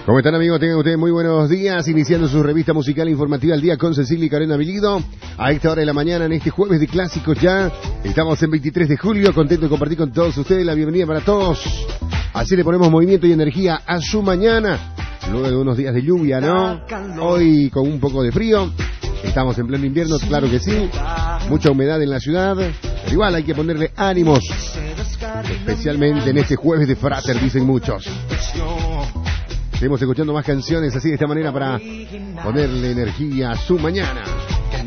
¿Cómo están, amigos? Tengan ustedes muy buenos días, iniciando su revista musical informativa al día con Cecilia y Karen Avilido. A esta hora de la mañana, en este jueves de clásicos ya, estamos en 23 de julio, contento de compartir con todos ustedes la bienvenida para todos. Así le ponemos movimiento y energía a su mañana, luego de unos días de lluvia, ¿no? Hoy con un poco de frío, estamos en pleno invierno, claro que sí, mucha humedad en la ciudad, pero igual hay que ponerle ánimos, especialmente en este jueves de Frater, dicen muchos. Seguimos escuchando más canciones así de esta manera para ponerle energía a su mañana.